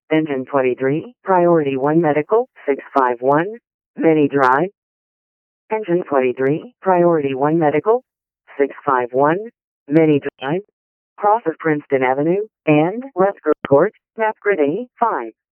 Engine 23, Priority 1 Medical, 651, Mini Drive. Engine 23, Priority 1 Medical, 651, Mini Drive. Cross of Princeton Avenue, and West Court, Map Grid A5.